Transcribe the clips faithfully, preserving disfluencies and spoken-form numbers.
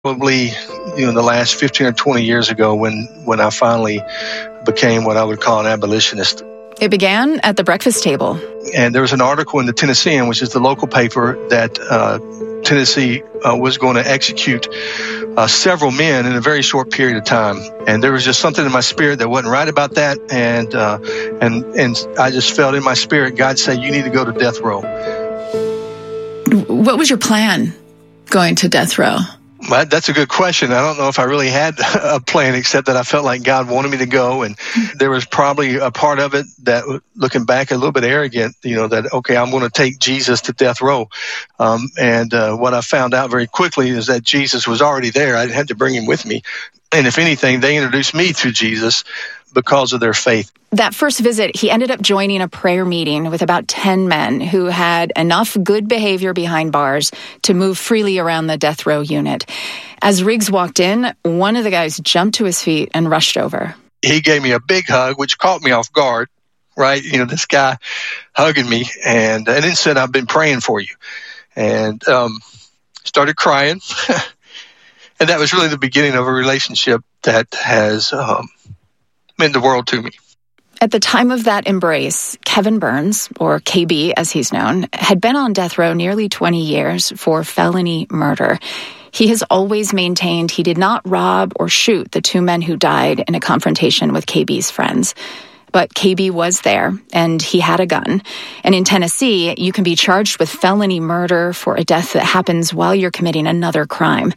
Probably, you know, the last fifteen or twenty years ago when, when I finally became what I would call an abolitionist. It began at the breakfast table. And there was an article in the Tennessean, which is the local paper, that uh, Tennessee uh, was going to execute uh, several men in a very short period of time. And there was just something in my spirit that wasn't right about that. And uh, and and I just felt in my spirit, God said, you need to go to death row. What was your plan going to death row? Well, that's a good question. I don't know if I really had a plan, except that I felt like God wanted me to go. And there was probably a part of it that, looking back, a little bit arrogant, you know, that, okay, I'm going to take Jesus to death row. Um, and uh, what I found out very quickly is that Jesus was already there. I didn't have to bring him with me. And if anything, they introduced me to Jesus because of their faith. That first visit, he ended up joining a prayer meeting with about ten men who had enough good behavior behind bars to move freely around the death row unit. As Riggs walked in, one of the guys jumped to his feet and rushed over. He gave me a big hug, which caught me off guard, right? You know, this guy hugging me, and, and then said, I've been praying for you. And um, started crying. And that was really the beginning of a relationship that has um, meant the world to me. At the time of that embrace, Kevin Burns, or K B as he's known, had been on death row nearly twenty years for felony murder. He has always maintained he did not rob or shoot the two men who died in a confrontation with K B's friends. But K B was there, and he had a gun. And in Tennessee, you can be charged with felony murder for a death that happens while you're committing another crime.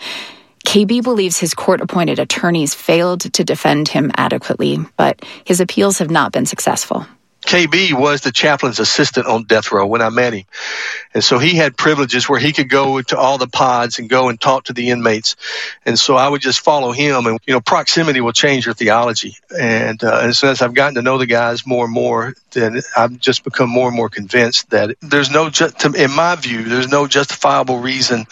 K B believes his court-appointed attorneys failed to defend him adequately, but his appeals have not been successful. K B was the chaplain's assistant on death row when I met him. And so he had privileges where he could go to all the pods and go and talk to the inmates. And so I would just follow him. And, you know, proximity will change your theology. And uh, as soon as I've gotten to know the guys more and more, then I've just become more and more convinced that there's no, ju- in my view, there's no justifiable reason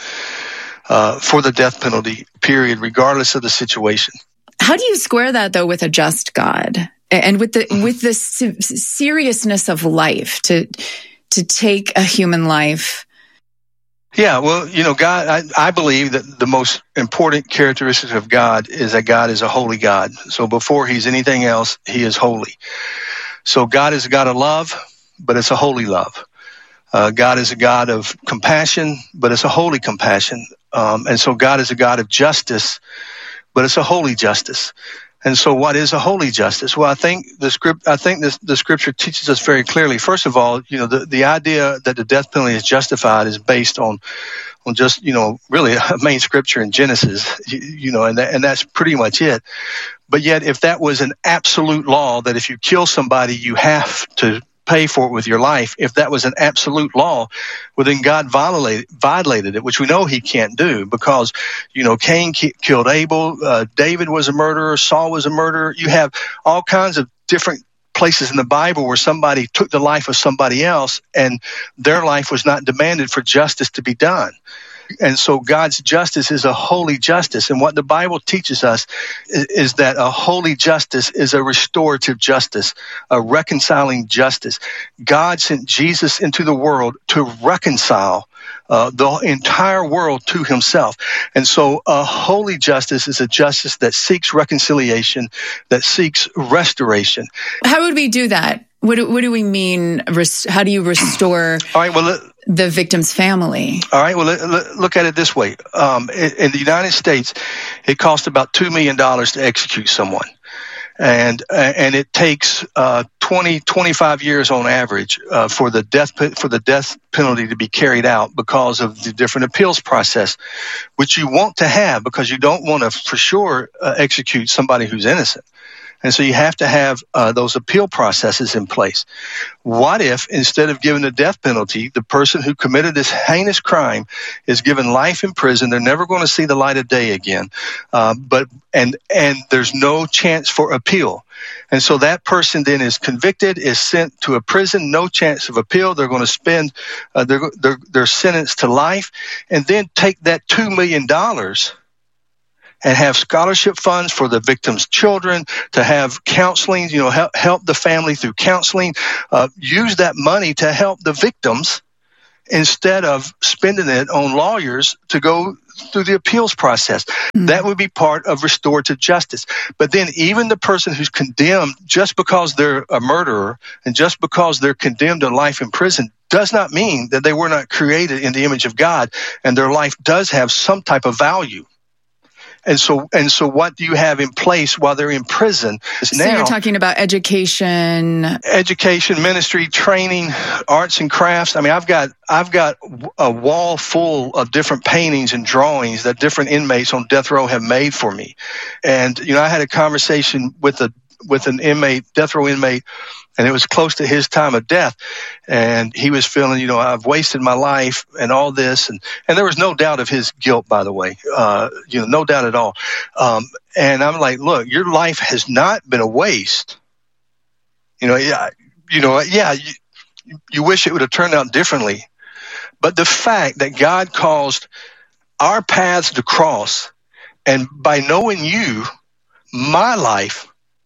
Uh, for the death penalty, period, regardless of the situation. How do you square that, though, with a just God and with the with the se- seriousness of life, to to take a human life? Yeah, well, you know, God, I, I believe that the most important characteristic of God is that God is a holy God. So before he's anything else, he is holy. So God is a God of love, but it's a holy love. Uh, God is a God of compassion, but it's a holy compassion. Um, and so God is a God of justice, but it's a holy justice. And so what is a holy justice? Well, I think the script, I think this, the scripture teaches us very clearly. First of all, you know, the, the idea that the death penalty is justified is based on, on just, you know, really a main scripture in Genesis, you, you know, and that, and that's pretty much it. But yet, if that was an absolute law that if you kill somebody, you have to pay for it with your life, if that was an absolute law, well, then God violated, violated it, which we know he can't do because, you know, Cain ki- killed Abel, uh, David was a murderer, Saul was a murderer. You have all kinds of different places in the Bible where somebody took the life of somebody else and their life was not demanded for justice to be done. And so God's justice is a holy justice. And what the Bible teaches us is, is that a holy justice is a restorative justice, a reconciling justice. God sent Jesus into the world to reconcile uh, the entire world to himself. And so a holy justice is a justice that seeks reconciliation, that seeks restoration. How would we do that? What do, what do we mean? Res- how do you restore All right, well, the victim's family? All right, well, let, let, look at it this way. Um, in, in the United States, it costs about two million dollars to execute someone. And uh, and it takes uh, twenty, twenty-five years on average uh, for the death for the death penalty to be carried out because of the different appeals process, which you want to have because you don't want to for sure uh, execute somebody who's innocent. And so you have to have uh, those appeal processes in place. What if instead of giving the death penalty, the person who committed this heinous crime is given life in prison? They're never going to see the light of day again. Uh, but and and there's no chance for appeal. And so that person then is convicted, is sent to a prison, no chance of appeal. They're going to spend uh, their, their, their sentence to life and then take that two million dollars and have scholarship funds for the victim's children, to have counseling, you know, help, help the family through counseling, uh, use that money to help the victims instead of spending it on lawyers to go through the appeals process. Mm-hmm. That would be part of restorative justice. But then even the person who's condemned just because they're a murderer and just because they're condemned to life in prison does not mean that they were not created in the image of God, and their life does have some type of value. And so, and so, what do you have in place while they're in prison? So now, you're talking about education, education, ministry, training, arts and crafts. I mean, I've got I've got a wall full of different paintings and drawings that different inmates on death row have made for me. And you know, I had a conversation with a with an inmate, death row inmate, and it was close to his time of death. And he was feeling, you know, I've wasted my life and all this. And, and there was no doubt of his guilt, by the way, uh, you know, no doubt at all. Um, and I'm like, look, your life has not been a waste. You know, yeah, you know, yeah, you, you wish it would have turned out differently. But the fact that God caused our paths to cross, and by knowing you, my life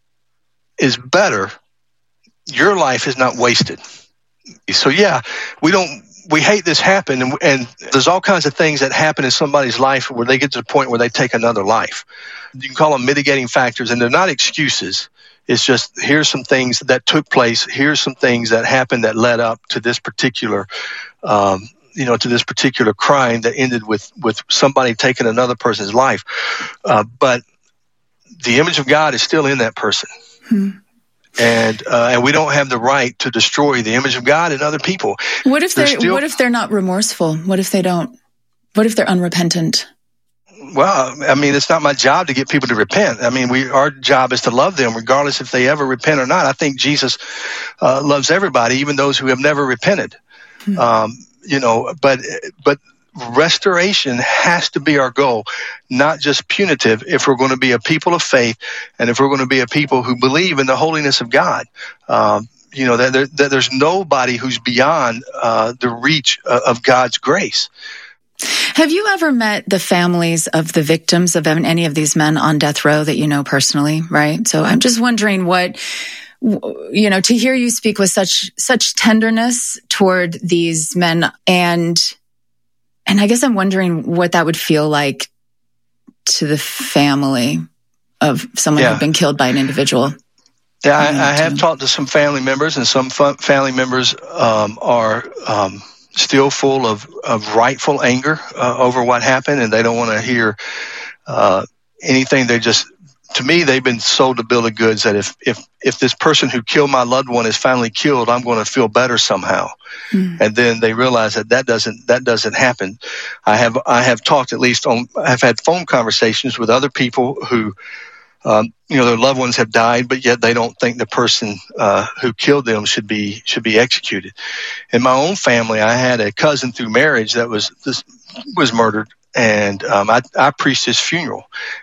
is better. Your life is not wasted. So yeah, we don't, we hate this happen, and, and there's all kinds of things that happen in somebody's life where they get to the point where they take another life. You can call them mitigating factors, and they're not excuses. It's just, here's some things that took place. Here's some things that happened that led up to this particular, um, you know, to this particular crime that ended with, with somebody taking another person's life. Uh, but the image of God is still in that person. Hmm. And uh, and we don't have the right to destroy the image of God in other people. What if they still... What if they're not remorseful? What if they don't? What if they're unrepentant? Well, I mean, it's not my job to get people to repent. I mean, we our job is to love them, regardless if they ever repent or not. I think Jesus uh, loves everybody, even those who have never repented. Hmm. Um, you know, but but. Restoration has to be our goal, not just punitive, if we're going to be a people of faith and if we're going to be a people who believe in the holiness of God. Um, you know, that, there, that there's nobody who's beyond uh, the reach of God's grace. Have you ever met the families of the victims of any of these men on death row that you know personally, right? So I'm just wondering what, you know, to hear you speak with such such tenderness toward these men, and And I guess I'm wondering what that would feel like to the family of someone yeah. who'd been killed by an individual. Yeah, I, I have talked to some family members, and some family members um, are um, still full of, of rightful anger uh, over what happened, and they don't want to hear uh, anything. They just, to me, they've been sold a bill of goods that if, if, if this person who killed my loved one is finally killed, I'm going to feel better somehow. Mm. And then they realize that that doesn't, that doesn't happen. I have, I have talked at least on, I've had phone conversations with other people who, um, you know, their loved ones have died, but yet they don't think the person, uh, who killed them should be, should be executed. In my own family, I had a cousin through marriage that was, this was murdered. And um, I, I preached his funeral,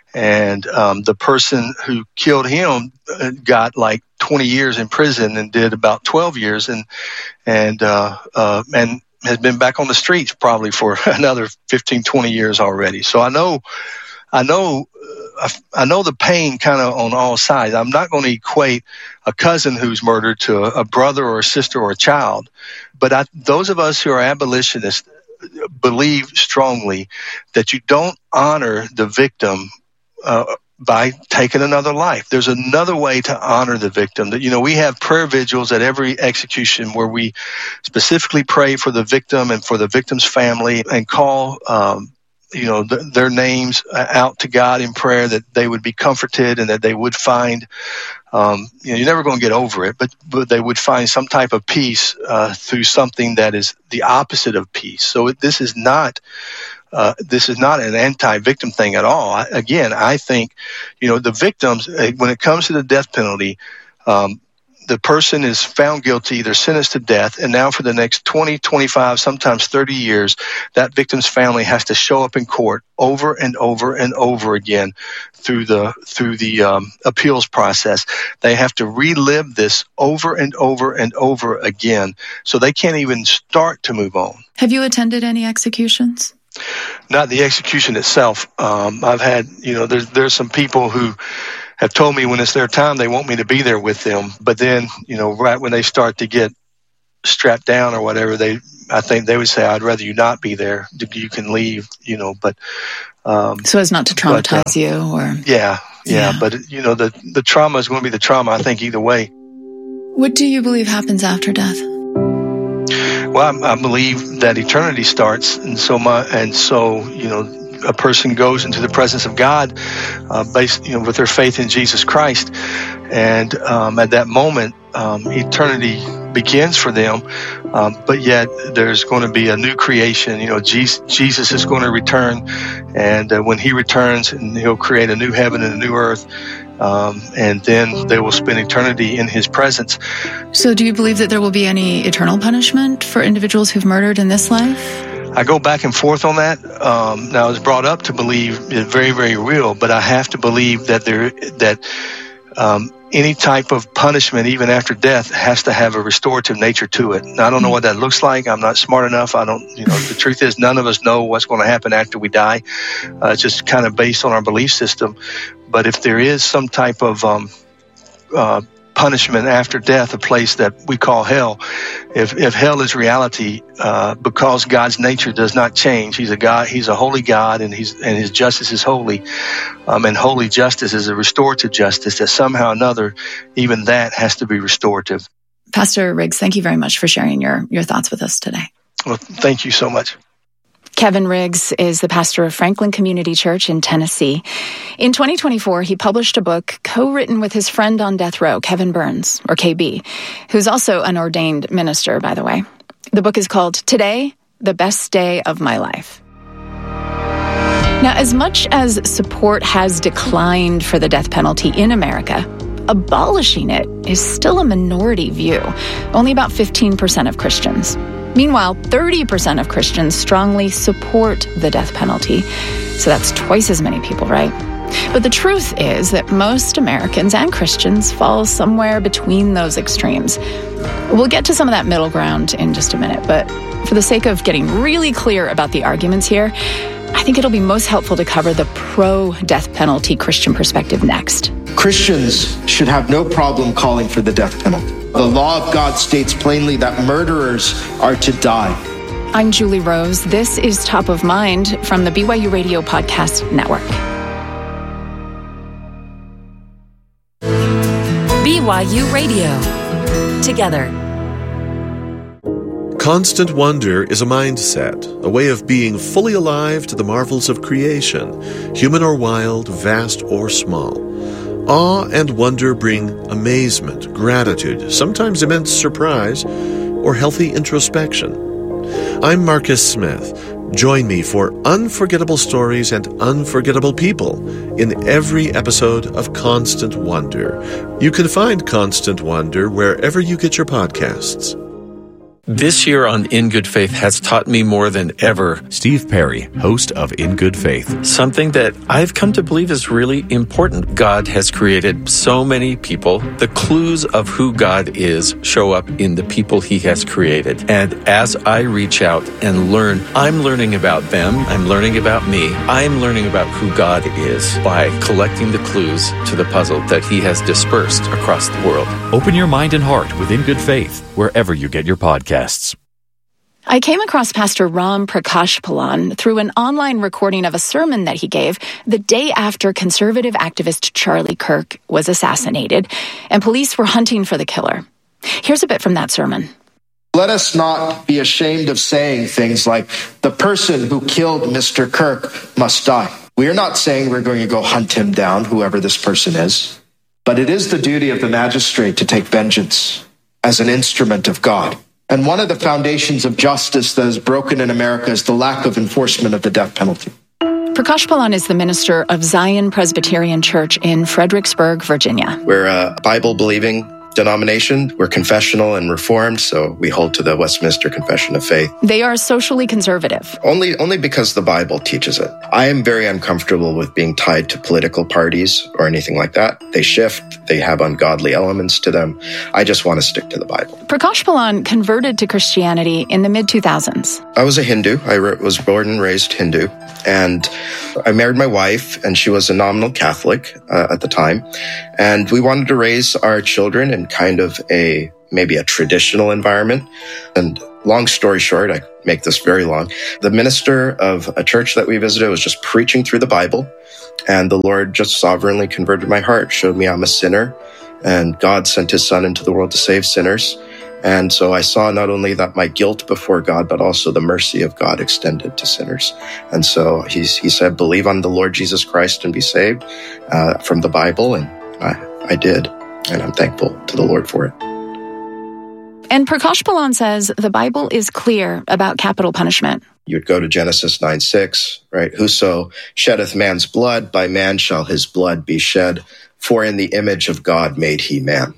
and um, the person who killed him got like twenty years in prison and did about twelve years, and and uh, uh, and has been back on the streets probably for another fifteen, twenty years already. So I know, I know, uh, I know the pain kind of on all sides. I'm not going to equate a cousin who's murdered to a, a brother or a sister or a child, but I, those of us who are abolitionists believe strongly that you don't honor the victim uh, by taking another life. There's another way to honor the victim. That, you know, we have prayer vigils at every execution where we specifically pray for the victim and for the victim's family and call, um, you know, th- their names out to God in prayer, that they would be comforted and that they would find, um, you know, you're never going to get over it, but, but they would find some type of peace uh, through something that is the opposite of peace. So it, this is not, uh, this is not an anti-victim thing at all. I, again, I think, you know, the victims, uh, when it comes to the death penalty, um, the person is found guilty, they're sentenced to death, and now for the next twenty, twenty-five, sometimes thirty years, that victim's family has to show up in court over and over and over again through the through the um, appeals process. They have to relive this over and over and over again, so they can't even start to move on. Have you attended any executions? Not the execution itself. Um, I've had, you know, there's there's some people who have told me when it's their time, they want me to be there with them. But then, you know, right when they start to get strapped down or whatever, they I think they would say, I'd rather you not be there. You can leave, you know, but... Um, so as not to traumatize but, uh, you or... Yeah, yeah, yeah, but, you know, the, the trauma is going to be the trauma, I think, either way. What do you believe happens after death? Well, I, I believe that eternity starts, and so my, and so, you know, a person goes into the presence of God, uh, based, you know, with their faith in Jesus Christ, and um, at that moment, um, eternity begins for them. Um, but yet, there's going to be a new creation. You know, Jesus, Jesus is going to return, and uh, when He returns, and He'll create a new heaven and a new earth. Um, and then they will spend eternity in His presence. So, do you believe that there will be any eternal punishment for individuals who've murdered in this life? I go back and forth on that. Um, now, I was brought up to believe it's very, very real, but I have to believe that there that um, any type of punishment, even after death, has to have a restorative nature to it. Now, I don't know what that looks like. I'm not smart enough. I don't, you know, the truth is none of us know what's going to happen after we die. Uh, it's just kind of based on our belief system. But if there is some type of um, uh, punishment after death, a place that we call hell, if if hell is reality, uh, because God's nature does not change, He's a God, He's a holy God, and He's and His justice is holy, um, and holy justice is a restorative justice. That somehow or another, even that has to be restorative. Pastor Riggs, thank you very much for sharing your your thoughts with us today. Well, thank you so much. Kevin Riggs is the pastor of Franklin Community Church in Tennessee. In twenty twenty-four, he published a book co-written with his friend on death row, Kevin Burns, or K B, who's also an ordained minister, by the way. The book is called Today, the Best Day of My Life. Now, as much as support has declined for the death penalty in America, abolishing it is still a minority view, only about fifteen percent of Christians. Meanwhile, thirty percent of Christians strongly support the death penalty. So that's twice as many people, right? But the truth is that most Americans and Christians fall somewhere between those extremes. We'll get to some of that middle ground in just a minute, but for the sake of getting really clear about the arguments here, I think it'll be most helpful to cover the pro-death penalty Christian perspective next. Christians should have no problem calling for the death penalty. The law of God states plainly that murderers are to die. I'm Julie Rose. This is Top of Mind from the B Y U Radio Podcast Network. B Y U Radio. Together. Constant wonder is a mindset, a way of being fully alive to the marvels of creation, human or wild, vast or small. Awe and wonder bring amazement, gratitude, sometimes immense surprise, or healthy introspection. I'm Marcus Smith. Join me for unforgettable stories and unforgettable people in every episode of Constant Wonder. You can find Constant Wonder wherever you get your podcasts. This year on In Good Faith has taught me more than ever. Steve Perry, host of In Good Faith. Something that I've come to believe is really important. God has created so many people. The clues of who God is show up in the people He has created. And as I reach out and learn, I'm learning about them. I'm learning about me. I'm learning about who God is by collecting the clues to the puzzle that He has dispersed across the world. Open your mind and heart with In Good Faith, wherever you get your podcasts. I came across Pastor Ram Prakash Palan through an online recording of a sermon that he gave the day after conservative activist Charlie Kirk was assassinated, and police were hunting for the killer. Here's a bit from that sermon. Let us not be ashamed of saying things like, the person who killed Mister Kirk must die. We are not saying we're going to go hunt him down, whoever this person is, but it is the duty of the magistrate to take vengeance as an instrument of God. And one of the foundations of justice that is broken in America is the lack of enforcement of the death penalty. Prakash Palan is the minister of Zion Presbyterian Church in Fredericksburg, Virginia. We're a Bible-believing denomination. We're confessional and reformed, so we hold to the Westminster Confession of Faith. They are socially conservative. Only, only because the Bible teaches it. I am very uncomfortable with being tied to political parties or anything like that. They shift. They have ungodly elements to them. I just want to stick to the Bible. Prakash Palan converted to Christianity in the mid two thousands. I was a Hindu. I was born and raised Hindu. And I married my wife, and she was a nominal Catholic uh, at the time. And we wanted to raise our children in kind of a maybe a traditional environment. And long story short, I make this very long. The minister of a church that we visited was just preaching through the Bible, and the Lord just sovereignly converted my heart, showed me I'm a sinner, and God sent his son into the world to save sinners. And so I saw not only that my guilt before God, but also the mercy of God extended to sinners. And so he's, he said, believe on the Lord Jesus Christ and be saved uh, from the Bible. And I, I did. And I'm thankful to the Lord for it. And Prakash Balan says the Bible is clear about capital punishment. You'd go to Genesis nine six, right? Whoso sheddeth man's blood, by man shall his blood be shed, for in the image of God made he man.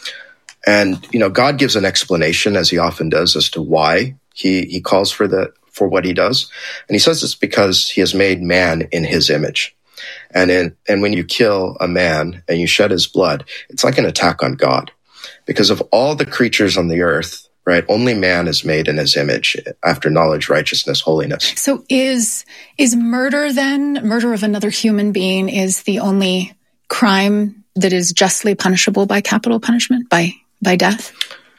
And, you know, God gives an explanation, as he often does, as to why he, he calls for the, for what he does. And he says it's because he has made man in his image. And in, and when you kill a man and you shed his blood, it's like an attack on God. Because of all the creatures on the earth, right, only man is made in his image after knowledge, righteousness, holiness. So is, is murder then, murder of another human being, is the only crime that is justly punishable by capital punishment, by, by death?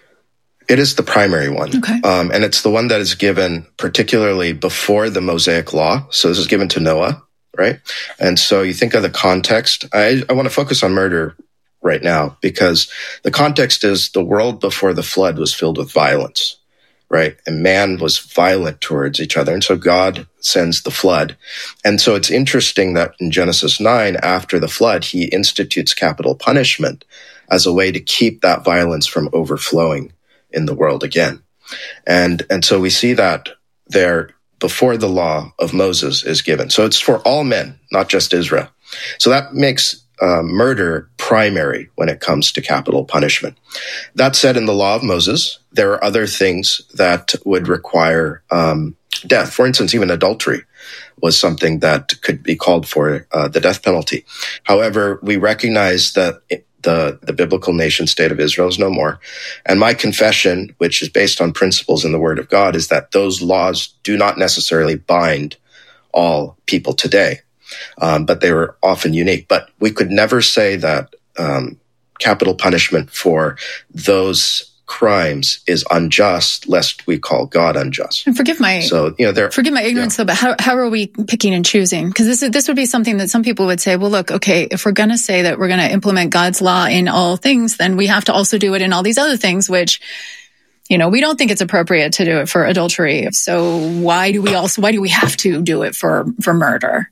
It is the primary one. Okay. Um, and it's the one that is given particularly before the Mosaic law. So this is given to Noah, right? And so you think of the context. I, I want to focus on murder right now because the context is the world before the flood was filled with violence, right? And man was violent towards each other. And so God sends the flood. And so it's interesting that in Genesis nine, after the flood, he institutes capital punishment as a way to keep that violence from overflowing in the world again. And, and so we see that there before the law of Moses is given. So it's for all men, not just Israel. So that makes Uh, murder primary when it comes to capital punishment. That said, in the law of Moses, there are other things that would require um, death. For instance, even adultery was something that could be called for uh, the death penalty. However, we recognize that it, the, the biblical nation state of Israel is no more. And my confession, which is based on principles in the Word of God, is that those laws do not necessarily bind all people today. Um, but they were often unique. But we could never say that um, capital punishment for those crimes is unjust, lest we call God unjust. And forgive my so you know there. Forgive my ignorance, yeah. though. But how how are we picking and choosing? Because this is this would be something that some people would say. Well, look, okay, if we're going to say that we're going to implement God's law in all things, then we have to also do it in all these other things, which, you know, we don't think it's appropriate to do it for adultery. So why do we also why do we have to do it for for murder?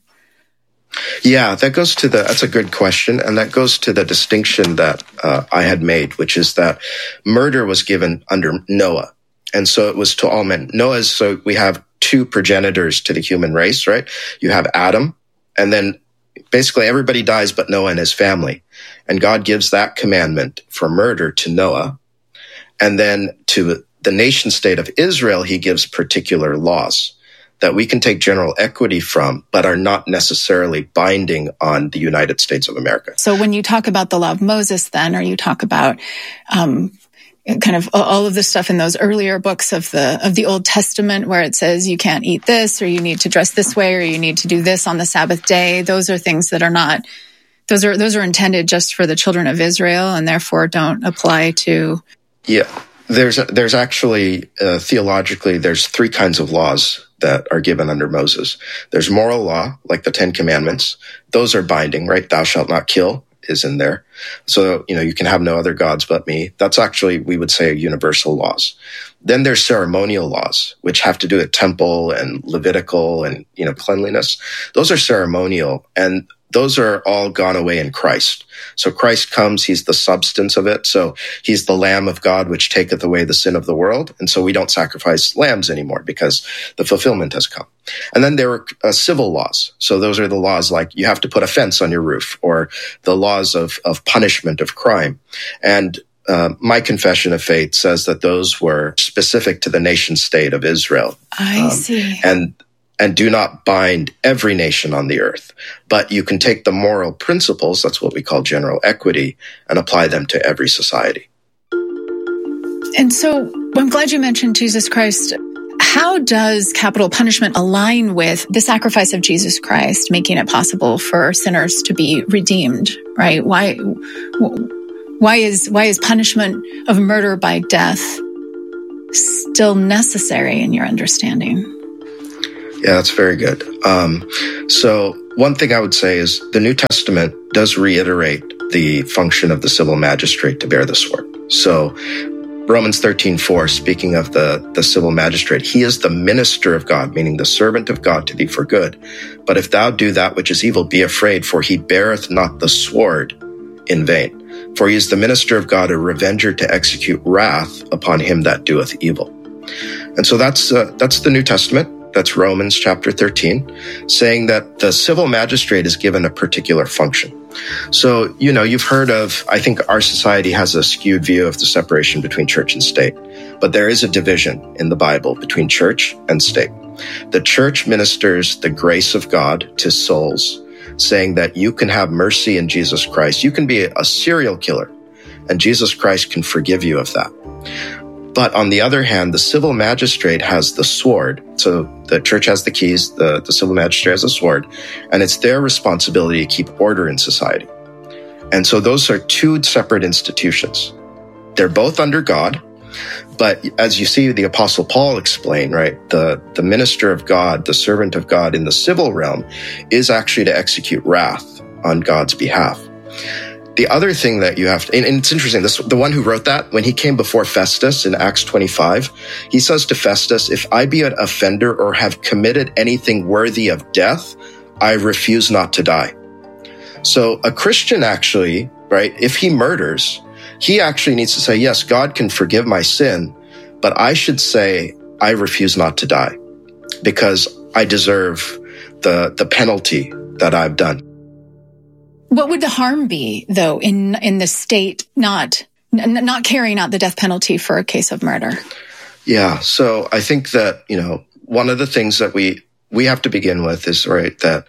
Yeah, that goes to the, that's a good question. And that goes to the distinction that uh, I had made, which is that murder was given under Noah. And so it was to all men. Noah's, so we have two progenitors to the human race, right? You have Adam, and then basically everybody dies but Noah and his family. And God gives that commandment for murder to Noah. And then to the nation state of Israel, he gives particular laws that we can take general equity from, but are not necessarily binding on the United States of America. So when you talk about the law of Moses, then, or you talk about um, kind of all of the stuff in those earlier books of the of the Old Testament, where it says you can't eat this, or you need to dress this way, or you need to do this on the Sabbath day, those are things that are not. Those are those are intended just for the children of Israel, and therefore don't apply to. Yeah, there's there's actually uh, theologically there's three kinds of laws that are given under Moses. There's moral law, like the Ten Commandments. Those are binding, right? Thou shalt not kill is in there. So, you know, you can have no other gods but me. That's actually, we would say, universal laws. Then there's ceremonial laws, which have to do with temple and Levitical and, you know, cleanliness. Those are ceremonial, and those are all gone away in Christ. So Christ comes, he's the substance of it. So he's the Lamb of God, which taketh away the sin of the world. And so we don't sacrifice lambs anymore because the fulfillment has come. And then there are uh, civil laws. So those are the laws like you have to put a fence on your roof, or the laws of, of punishment of crime. And uh, my confession of faith says that those were specific to the nation state of Israel. I um, see. And and do not bind every nation on the earth. But you can take the moral principles, that's what we call general equity, and apply them to every society. And so I'm glad you mentioned Jesus Christ. How does capital punishment align with the sacrifice of Jesus Christ, making it possible for sinners to be redeemed, right? Why, Why is why is punishment of murder by death still necessary in your understanding? Yeah, that's very good. Um, so one thing I would say is the New Testament does reiterate the function of the civil magistrate to bear the sword. So Romans thirteen four, speaking of the, the civil magistrate, he is the minister of God, meaning the servant of God to thee for good. But if thou do that which is evil, be afraid, for he beareth not the sword in vain. For he is the minister of God, a revenger to execute wrath upon him that doeth evil. And so that's uh, that's the New Testament. That's Romans chapter thirteen, saying that the civil magistrate is given a particular function. So, you know, you've heard of, I think our society has a skewed view of the separation between church and state, but there is a division in the Bible between church and state. The church ministers the grace of God to souls, saying that you can have mercy in Jesus Christ. You can be a serial killer, and Jesus Christ can forgive you of that. But on the other hand, the civil magistrate has the sword. So the church has the keys, the, the civil magistrate has the sword, and it's their responsibility to keep order in society. And so those are two separate institutions. They're both under God, but as you see the Apostle Paul explain, right, the, the minister of God, the servant of God in the civil realm is actually to execute wrath on God's behalf. The other thing that you have to, and it's interesting, this, the one who wrote that, when he came before Festus in Acts twenty-five, he says to Festus, if I be an offender or have committed anything worthy of death, I refuse not to die. So a Christian actually, right, if he murders, he actually needs to say, yes, God can forgive my sin, but I should say, I refuse not to die because I deserve the, the penalty that I've done. What would the harm be, though, in in the state not n- not carrying out the death penalty for a case of murder? Yeah, so I think that, you know, one of the things that we we have to begin with is, right, that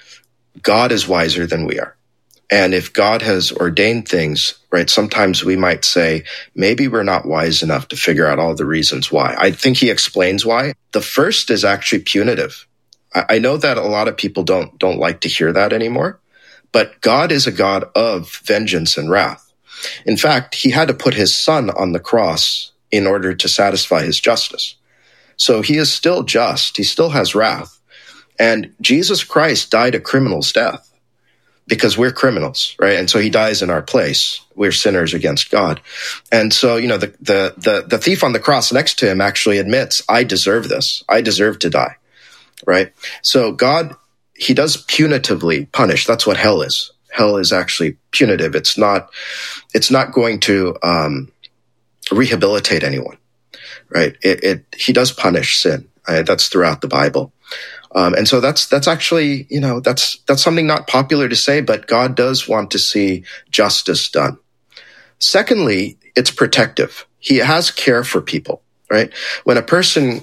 God is wiser than we are. And if God has ordained things, right, sometimes we might say, maybe we're not wise enough to figure out all the reasons why. I think he explains why. The first is actually punitive. I, I know that a lot of people don't don't like to hear that anymore. But God is a God of vengeance and wrath. In fact, he had to put his son on the cross in order to satisfy his justice. So he is still just. He still has wrath. And Jesus Christ died a criminal's death because we're criminals, right? And so he dies in our place. We're sinners against God. And so, you know, the, the, the, the thief on the cross next to him actually admits, I deserve this. I deserve to die, right? So God, he does punitively punish. That's what hell is. Hell is actually punitive. It's not, it's not going to um, rehabilitate anyone, right? It, it, he does punish sin. Uh, that's throughout the Bible. Um, and so that's, that's actually, you know, that's, that's something not popular to say, but God does want to see justice done. Secondly, it's protective. He has care for people, right? When a person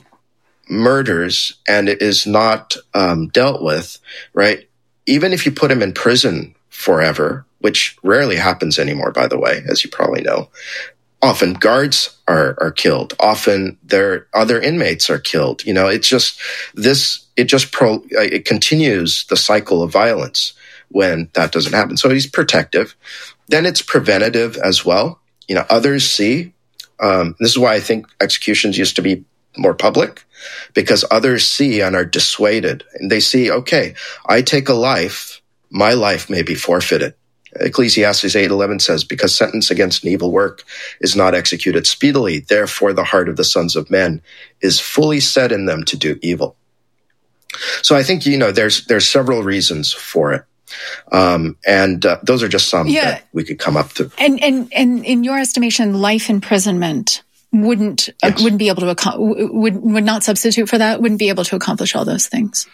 murders and it is not um, dealt with, right? Even if you put him in prison forever, which rarely happens anymore, by the way, as you probably know, often guards are, are killed. Often their other inmates are killed. You know, it's just this, it just pro, it continues the cycle of violence when that doesn't happen. So he's protective. Then it's preventative as well. You know, others see, um, this is why I think executions used to be more public, because others see and are dissuaded. And they see, okay, I take a life, my life may be forfeited. Ecclesiastes eight eleven says, because sentence against an evil work is not executed speedily, therefore the heart of the sons of men is fully set in them to do evil. So I think, you know, there's there's several reasons for it. Um, and uh, those are just some yeah. that we could come up to. And, and, and in your estimation, life imprisonment wouldn't yes. uh, wouldn't be able to would would not substitute for that, wouldn't be able to accomplish all those things.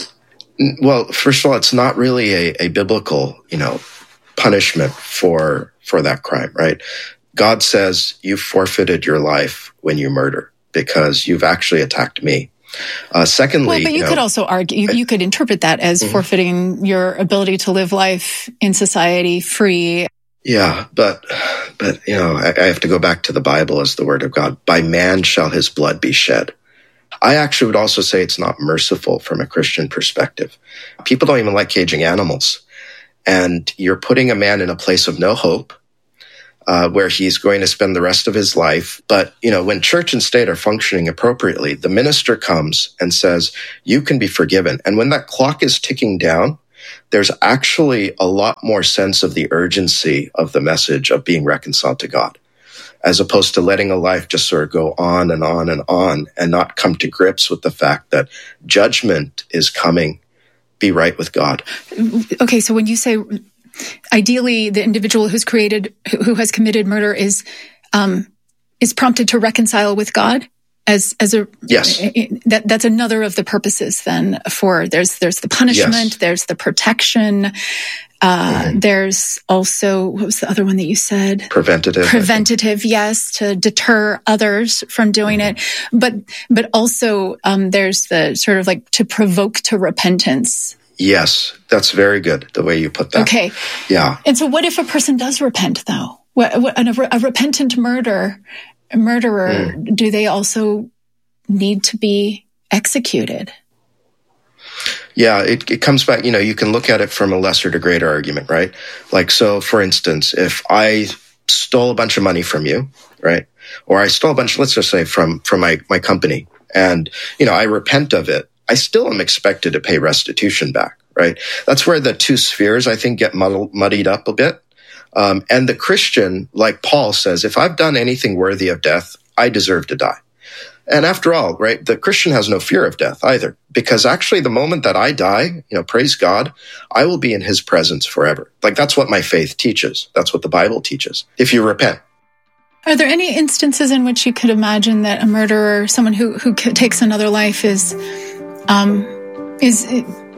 Well, first of all, it's not really a, a biblical, you know, punishment for for that crime, right? God says you forfeited your life when you murder because you've actually attacked me. Uh, secondly, well, but you, you could know, also argue, you, you could interpret that as mm-hmm. forfeiting your ability to live life in society free. Yeah, but, but, you know, I, I have to go back to the Bible as the word of God. By man shall his blood be shed. I actually would also say it's not merciful from a Christian perspective. People don't even like caging animals. And you're putting a man in a place of no hope. uh, where he's going to spend the rest of his life. But, you know, when church and state are functioning appropriately, the minister comes and says, you can be forgiven. And when that clock is ticking down, there's actually a lot more sense of the urgency of the message of being reconciled to God, as opposed to letting a life just sort of go on and on and on and not come to grips with the fact that judgment is coming. Be right with God. Okay, so when you say ideally the individual who's created, who has committed murder is um, is prompted to reconcile with God, as as a yes, that that's another of the purposes then for there's there's the punishment, yes. There's the protection. Uh, mm-hmm. There's also, what was the other one that you said? Preventative. Preventative, yes, to deter others from doing mm-hmm. it. But, but also, um, there's the sort of like to provoke to repentance. Yes, that's very good, the way you put that. Okay. Yeah. And so what if a person does repent, though? What, what, a, a repentant murder, a murderer, mm. do they also need to be executed? Yeah, it, it comes back, you know, you can look at it from a lesser to greater argument, right? Like, so for instance, if I stole a bunch of money from you, right? Or I stole a bunch, let's just say from, from my, my company, and, you know, I repent of it, I still am expected to pay restitution back, right? That's where the two spheres, I think, get muddled, muddied up a bit. Um, and the Christian, like Paul says, if I've done anything worthy of death, I deserve to die. And after all, right, the Christian has no fear of death either, because actually the moment that I die, you know, praise God, I will be in his presence forever. Like, that's what my faith teaches. That's what the Bible teaches. If you repent. Are there any instances in which you could imagine that a murderer, someone who, who takes another life is, um, is,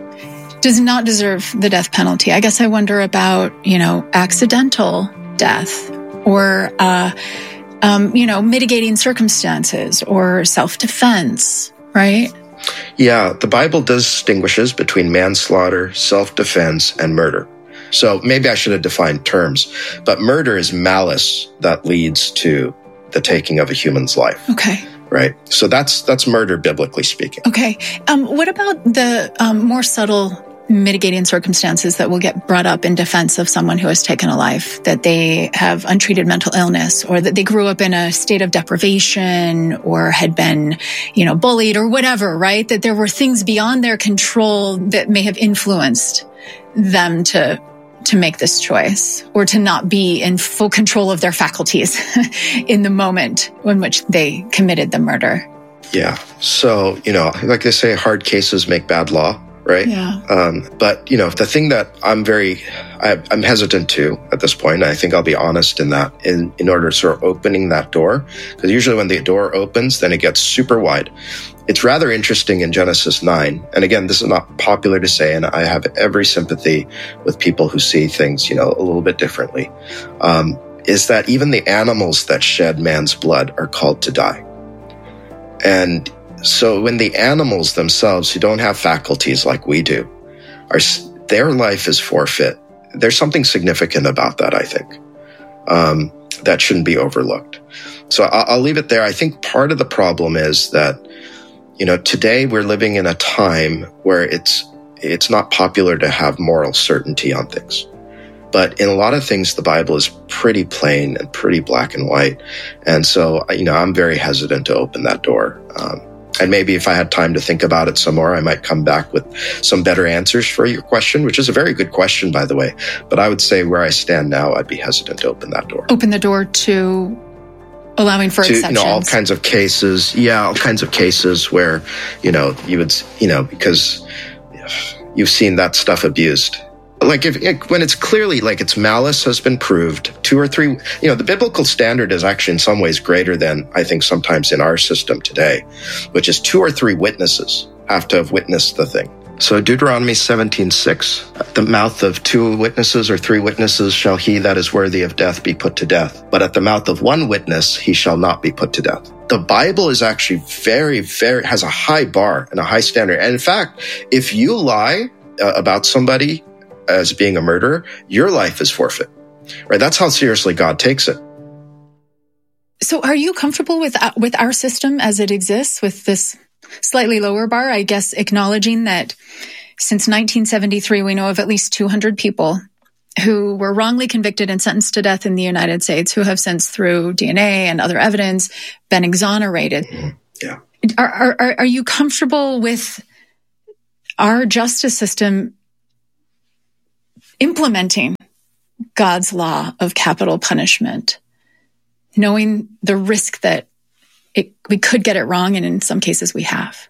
does not deserve the death penalty? I guess I wonder about, you know, accidental death or, uh, Um, you know, mitigating circumstances or self-defense, right? Yeah, the Bible does distinguishes between manslaughter, self-defense, and murder. So maybe I should have defined terms, but murder is malice that leads to the taking of a human's life. Okay. Right. So that's that's murder, biblically speaking. Okay. Um, what about the um, more subtle mitigating circumstances that will get brought up in defense of someone who has taken a life, that they have untreated mental illness, or that they grew up in a state of deprivation, or had been, you know, bullied or whatever, right? That there were things beyond their control that may have influenced them to to make this choice, or to not be in full control of their faculties in the moment in which they committed the murder. Yeah. So, you know, like they say, hard cases make bad law. Right. Yeah. Um, but, you know, the thing that I'm very, I, I'm hesitant to at this point, and I think I'll be honest in that, in, in order to sort of opening that door, because usually when the door opens, then it gets super wide. It's rather interesting in Genesis nine. And again, this is not popular to say, and I have every sympathy with people who see things, you know, a little bit differently, um, is that even the animals that shed man's blood are called to die. And so when the animals themselves, who don't have faculties like we do, are their life is forfeit, there's something significant about that, I think, um, that shouldn't be overlooked. So I'll, I'll leave it there. I think part of the problem is that, you know, today we're living in a time where it's it's not popular to have moral certainty on things. But in a lot of things, the Bible is pretty plain and pretty black and white. And so, you know, I'm very hesitant to open that door. Um, And maybe if I had time to think about it some more, I might come back with some better answers for your question, which is a very good question, by the way. But I would say where I stand now, I'd be hesitant to open that door. Open the door to allowing for to, exceptions. You know, all kinds of cases. Yeah, all kinds of cases where, you know, you would, you know, because you've seen that stuff abused. Like if when it's clearly like its malice has been proved, two or three, you know, the biblical standard is actually in some ways greater than I think sometimes in our system today, which is two or three witnesses have to have witnessed the thing. So Deuteronomy seventeen six, at the mouth of two witnesses or three witnesses shall he that is worthy of death be put to death. But at the mouth of one witness he shall not be put to death. The Bible is actually very, very, has a high bar and a high standard. And in fact, if you lie uh, about somebody as being a murderer, your life is forfeit, right? That's how seriously God takes it. So are you comfortable with, uh, with our system as it exists, with this slightly lower bar, I guess, acknowledging that since nineteen seventy-three, we know of at least two hundred people who were wrongly convicted and sentenced to death in the United States, who have since, through D N A and other evidence, been exonerated. Mm-hmm. Yeah. Are, are, are you comfortable with our justice system implementing God's law of capital punishment, knowing the risk that it, we could get it wrong, and in some cases we have?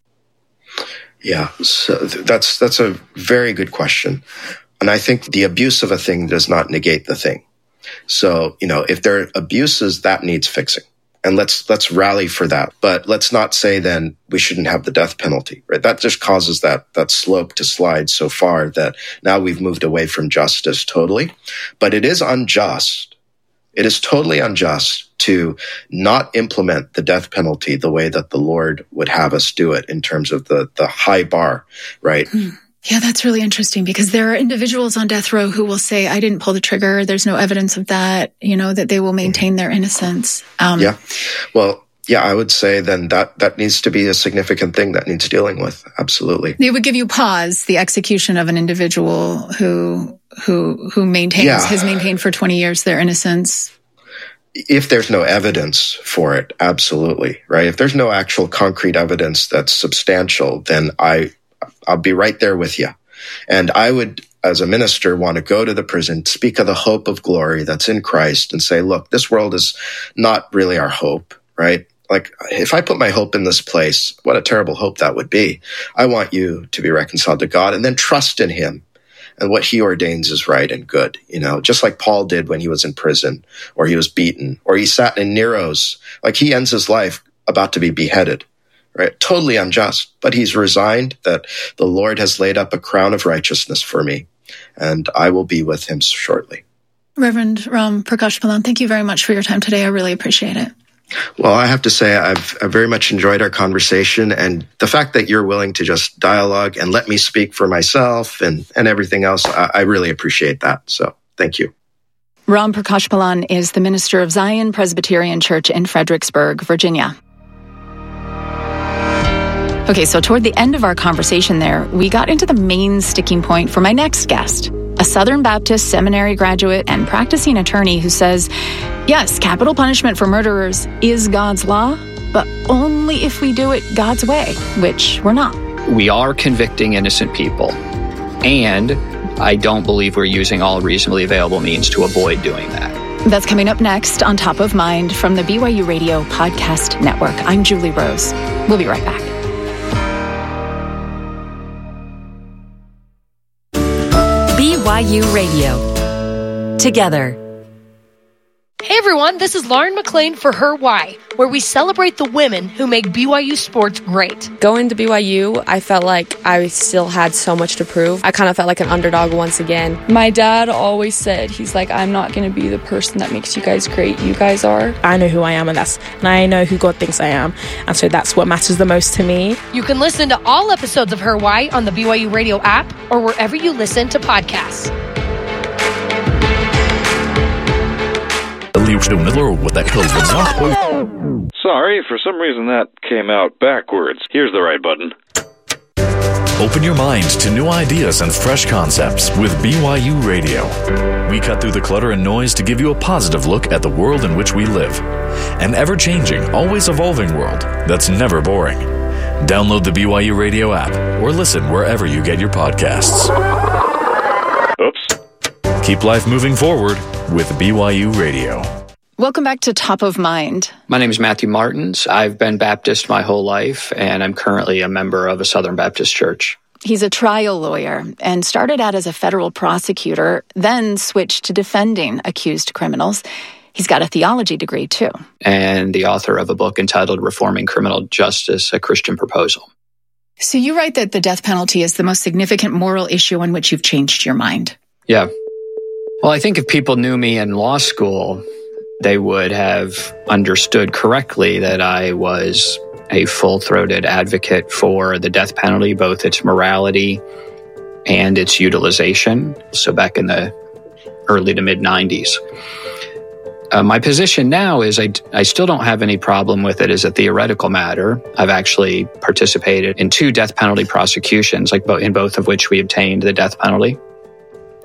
Yeah, so that's that's a very good question. And I think the abuse of a thing does not negate the thing. So, you know, if there are abuses, that needs fixing. And let's let's rally for that. But let's not say then we shouldn't have the death penalty, right? That just causes that that slope to slide so far that now we've moved away from justice totally. But it is unjust. It is totally unjust to not implement the death penalty the way that the Lord would have us do it in terms of the the high bar, right? Mm. Yeah, that's really interesting, because there are individuals on death row who will say, I didn't pull the trigger. There's no evidence of that, you know, that they will maintain their innocence. Um, yeah. Well, yeah, I would say then that that needs to be a significant thing that needs dealing with. Absolutely. It would give you pause, the execution of an individual who who who maintains, yeah. has maintained for twenty years their innocence. If there's no evidence for it, absolutely, right? If there's no actual concrete evidence that's substantial, then I I'll be right there with you. And I would, as a minister, want to go to the prison, speak of the hope of glory that's in Christ, and say, look, this world is not really our hope, right? Like, if I put my hope in this place, what a terrible hope that would be. I want you to be reconciled to God and then trust in him and what he ordains is right and good, you know, just like Paul did when he was in prison, or he was beaten, or he sat in Nero's, like he ends his life about to be beheaded. Right? Totally unjust. But he's resigned that the Lord has laid up a crown of righteousness for me, and I will be with him shortly. Reverend Ram Prakash Palan, thank you very much for your time today. I really appreciate it. Well, I have to say I've, I've very much enjoyed our conversation, and the fact that you're willing to just dialogue and let me speak for myself and, and everything else, I, I really appreciate that. So thank you. Ram Prakash Palan is the minister of Zion Presbyterian Church in Fredericksburg, Virginia. Okay, so toward the end of our conversation there, we got into the main sticking point for my next guest, a Southern Baptist seminary graduate and practicing attorney who says, yes, capital punishment for murderers is God's law, but only if we do it God's way, which we're not. We are convicting innocent people, and I don't believe we're using all reasonably available means to avoid doing that. That's coming up next on Top of Mind from the B Y U Radio Podcast Network. I'm Julie Rose. We'll be right back. B Y U Radio. Together. Hey everyone, this is Lauren McLean for Her Why, where we celebrate the women who make B Y U sports great. Going to B Y U, I felt like I still had so much to prove. I kind of felt like an underdog once again. My dad always said, he's like, I'm not going to be the person that makes you guys great. You guys are. I know who I am, and that's and I know who God thinks I am. And so that's what matters the most to me. You can listen to all episodes of Her Why on the B Y U Radio app or wherever you listen to podcasts. What that Sorry, for some reason that came out backwards. Here's the right button. Open your mind to new ideas and fresh concepts with B Y U Radio. We cut through the clutter and noise to give you a positive look at the world in which we live. An ever-changing, always evolving world that's never boring. Download the B Y U Radio app or listen wherever you get your podcasts. Oops. Keep life moving forward with B Y U Radio. Welcome back to Top of Mind. My name is Matthew Martins. I've been Baptist my whole life, and I'm currently a member of a Southern Baptist church. He's a trial lawyer and started out as a federal prosecutor, then switched to defending accused criminals. He's got a theology degree, too. And the author of a book entitled Reforming Criminal Justice, a Christian Proposal. So you write that the death penalty is the most significant moral issue on which you've changed your mind. Yeah. Well, I think if people knew me in law school, they would have understood correctly that I was a full-throated advocate for the death penalty, both its morality and its utilization. So back in the early to mid nineties. Uh, my position now is I, I still don't have any problem with it as a theoretical matter. I've actually participated in two death penalty prosecutions, like bo- in both of which we obtained the death penalty.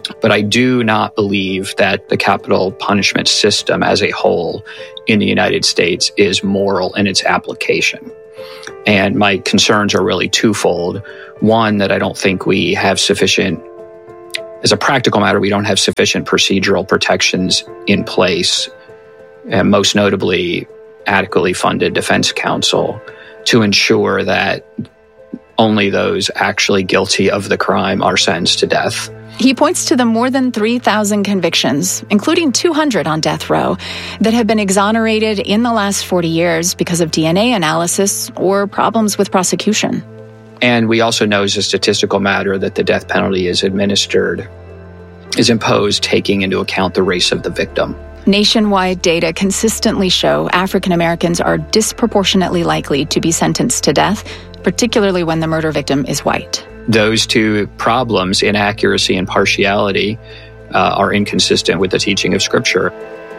But I do not believe that the capital punishment system as a whole in the United States is moral in its application. And my concerns are really twofold. One, that I don't think we have sufficient, as a practical matter, we don't have sufficient procedural protections in place, and most notably adequately funded defense counsel to ensure that only those actually guilty of the crime are sentenced to death. He points to the more than three thousand convictions, including two hundred on death row, that have been exonerated in the last forty years because of D N A analysis or problems with prosecution. And we also know as a statistical matter that the death penalty is administered, is imposed taking into account the race of the victim. Nationwide data consistently show African Americans are disproportionately likely to be sentenced to death, particularly when the murder victim is white. Those two problems, inaccuracy and partiality, uh, are inconsistent with the teaching of Scripture.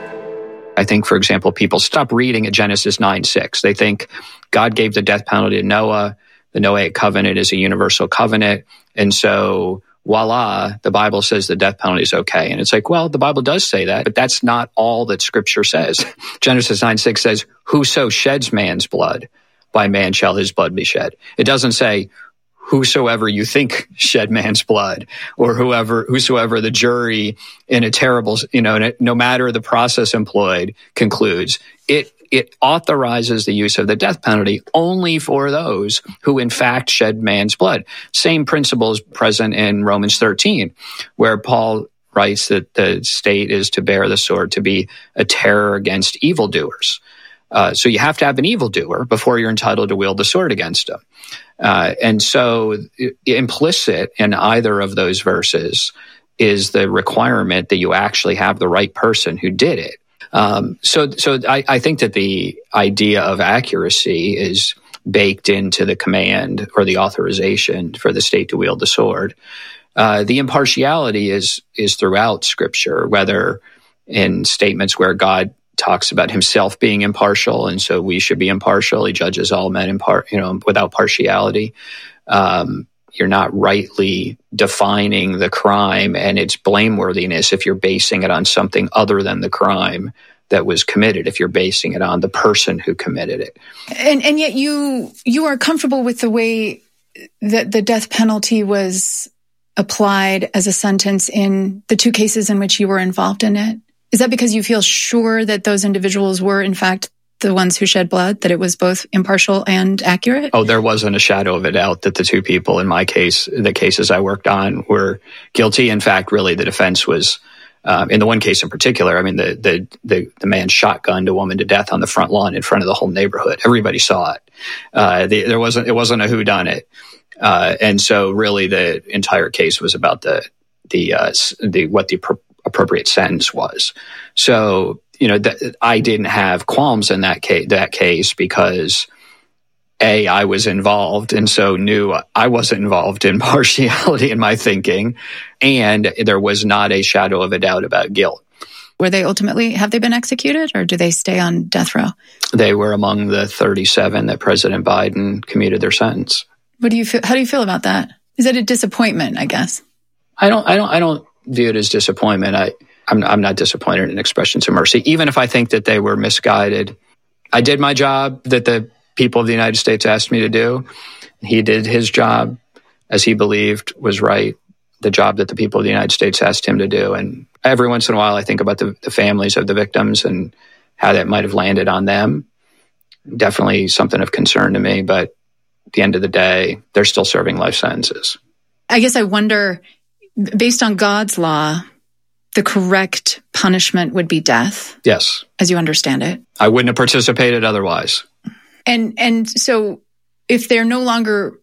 I think, for example, people stop reading at Genesis nine six. They think God gave the death penalty to Noah. The Noahic covenant is a universal covenant. And so, voila, the Bible says the death penalty is okay. And it's like, well, the Bible does say that, but that's not all that Scripture says. Genesis nine six says, whoso sheds man's blood, by man shall his blood be shed. It doesn't say, whosoever you think shed man's blood, or whoever, whosoever the jury in a terrible, you know, no matter the process employed, concludes. It it authorizes the use of the death penalty only for those who in fact shed man's blood. Same principle is present in Romans thirteen, where Paul writes that the state is to bear the sword, to be a terror against evildoers. Uh, so you have to have an evildoer before you're entitled to wield the sword against him. Uh, and so implicit in either of those verses is the requirement that you actually have the right person who did it. Um, so so I, I think that the idea of accuracy is baked into the command or the authorization for the state to wield the sword. Uh, the impartiality is is throughout Scripture, whether in statements where God talks about himself being impartial, and so we should be impartial. He judges all men in part, you know, without partiality. Um, you're not rightly defining the crime and its blameworthiness if you're basing it on something other than the crime that was committed, if you're basing it on the person who committed it. And and yet you you are comfortable with the way that the death penalty was applied as a sentence in the two cases in which you were involved in it? Is that because you feel sure that those individuals were, in fact, the ones who shed blood, that it was both impartial and accurate? Oh, there wasn't a shadow of a doubt that the two people in my case, the cases I worked on, were guilty. In fact, really, the defense was, um, in the one case in particular, I mean, the, the the the man shotgunned a woman to death on the front lawn in front of the whole neighborhood. Everybody saw it. Uh, the, there wasn't it wasn't a whodunit, uh, and so really the entire case was about the the uh, the what the pro- appropriate sentence was. So, you know, th- I didn't have qualms in that case, that case because A, I was involved and so knew I wasn't involved in partiality in my thinking, and there was not a shadow of a doubt about guilt. Were they ultimately, have they been executed, or do they stay on death row? They were among the thirty-seven that President Biden commuted their sentence. What do you feel, how do you feel about that? Is it a disappointment, I guess? I don't, I don't, I don't view it as disappointment. I, I'm, I'm not disappointed in expressions of mercy, even if I think that they were misguided. I did my job that the people of the United States asked me to do. He did his job as he believed was right, the job that the people of the United States asked him to do. And every once in a while, I think about the, the families of the victims and how that might have landed on them. Definitely something of concern to me, but at the end of the day, they're still serving life sentences. I guess I wonder, based on God's law, the correct punishment would be death. Yes. As you understand it. I wouldn't have participated otherwise. And and so if they're no longer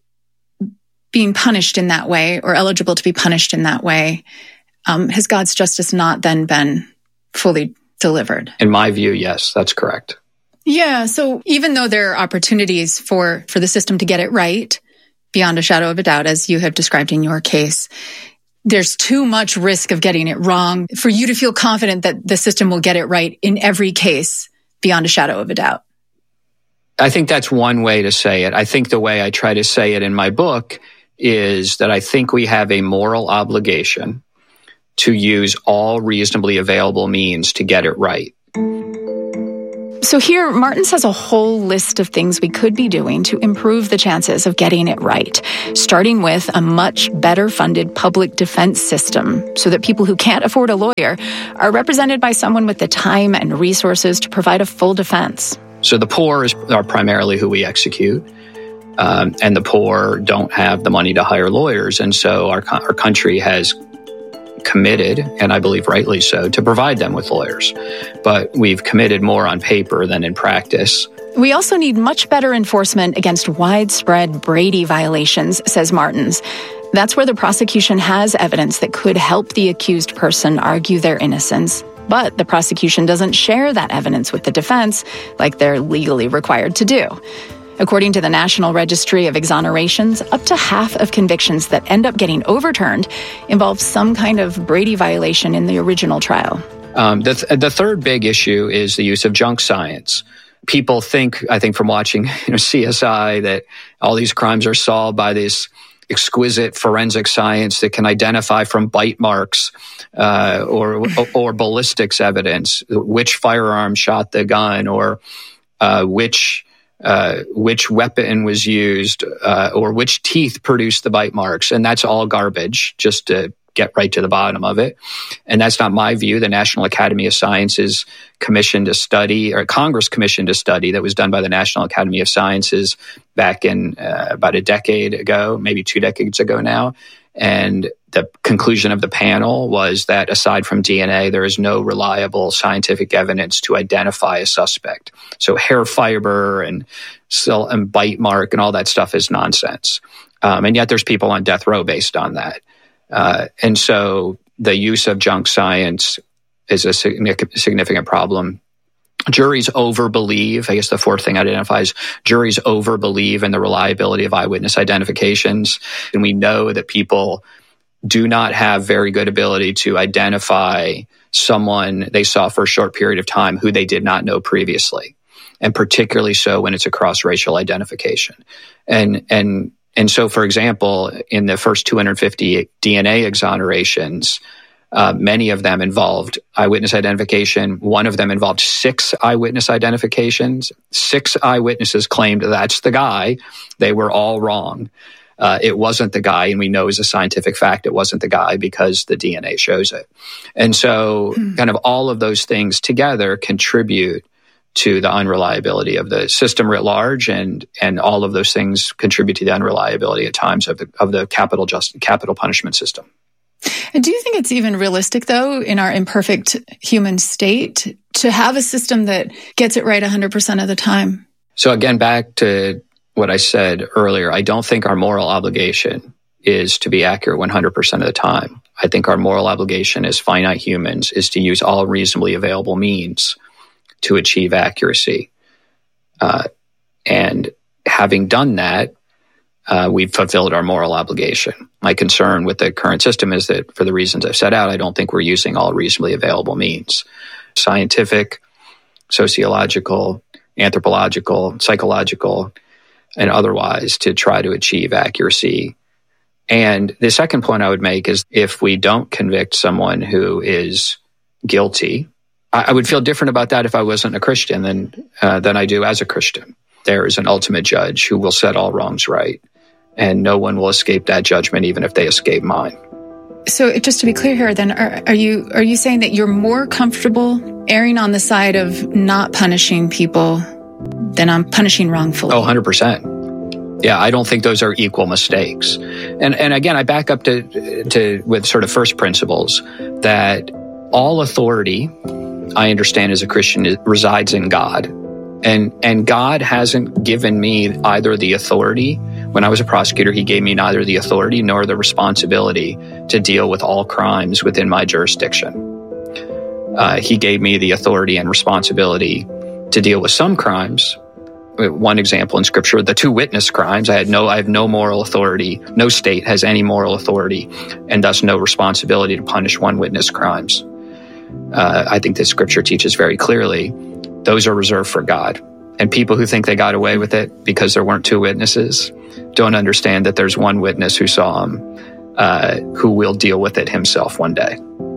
being punished in that way or eligible to be punished in that way, um, has God's justice not then been fully delivered? In my view, yes, that's correct. Yeah. So even though there are opportunities for, for the system to get it right, beyond a shadow of a doubt, as you have described in your case, there's too much risk of getting it wrong for you to feel confident that the system will get it right in every case beyond a shadow of a doubt. I think that's one way to say it. I think the way I try to say it in my book is that I think we have a moral obligation to use all reasonably available means to get it right. So here, Martins has a whole list of things we could be doing to improve the chances of getting it right, starting with a much better funded public defense system so that people who can't afford a lawyer are represented by someone with the time and resources to provide a full defense. So the poor is, are primarily who we execute, um, and the poor don't have the money to hire lawyers, and so our, our country has committed, and I believe rightly so, to provide them with lawyers. But we've committed more on paper than in practice. We also need much better enforcement against widespread Brady violations, says Martins. That's where the prosecution has evidence that could help the accused person argue their innocence. But the prosecution doesn't share that evidence with the defense like they're legally required to do. According to the National Registry of Exonerations, up to half of convictions that end up getting overturned involve some kind of Brady violation in the original trial. Um, the, th- the third big issue is the use of junk science. People think, I think from watching you know, C S I, that all these crimes are solved by this exquisite forensic science that can identify from bite marks uh, or, or ballistics evidence which firearm shot the gun or uh, which... Uh, which weapon was used uh, or which teeth produced the bite marks. And that's all garbage, just to get right to the bottom of it. And that's not my view. The National Academy of Sciences commissioned a study, or Congress commissioned a study that was done by the National Academy of Sciences back in uh, about a decade ago, maybe two decades ago now. And the conclusion of the panel was that aside from D N A, there is no reliable scientific evidence to identify a suspect. So hair fiber and, and bite mark and all that stuff is nonsense. Um, and yet there's people on death row based on that. Uh, and so the use of junk science is a significant problem. Juries overbelieve, I guess the fourth thing identifies, juries overbelieve in the reliability of eyewitness identifications. And we know that people do not have very good ability to identify someone they saw for a short period of time who they did not know previously. And particularly so when it's a cross-racial identification. And, and, and so, for example, in the first two hundred fifty D N A exonerations, Uh, many of them involved eyewitness identification. One of them involved six eyewitness identifications. Six eyewitnesses claimed that's the guy. They were all wrong. Uh, it wasn't the guy, and we know as a scientific fact it wasn't the guy because the D N A shows it. And so mm. kind of all of those things together contribute to the unreliability of the system writ large, and and all of those things contribute to the unreliability at times of the of the capital just capital punishment system. Do you think it's even realistic, though, in our imperfect human state, to have a system that gets it right one hundred percent of the time? So again, back to what I said earlier, I don't think our moral obligation is to be accurate one hundred percent of the time. I think our moral obligation as finite humans is to use all reasonably available means to achieve accuracy. Uh, and having done that, Uh, we've fulfilled our moral obligation. My concern with the current system is that for the reasons I've set out, I don't think we're using all reasonably available means. Scientific, sociological, anthropological, psychological, and otherwise to try to achieve accuracy. And the second point I would make is if we don't convict someone who is guilty, I, I would feel different about that if I wasn't a Christian than, uh, than I do as a Christian. There is an ultimate judge who will set all wrongs right. And no one will escape that judgment, even if they escape mine. So just to be clear here, then, are, are you are you saying that you're more comfortable erring on the side of not punishing people than on punishing wrongfully? Oh, one hundred percent. Yeah, I don't think those are equal mistakes. And and again, I back up to to with sort of first principles that all authority, I understand as a Christian, it resides in God. And and God hasn't given me either the authority. When I was a prosecutor, he gave me neither the authority nor the responsibility to deal with all crimes within my jurisdiction. Uh, he gave me the authority and responsibility to deal with some crimes. One example in Scripture, the two witness crimes. I had no, I have no moral authority. No state has any moral authority, and thus no responsibility to punish one witness crimes. Uh, I think that Scripture teaches very clearly those are reserved for God. And people who think they got away with it because there weren't two witnesses don't understand that there's one witness who saw him, uh, who will deal with it himself one day.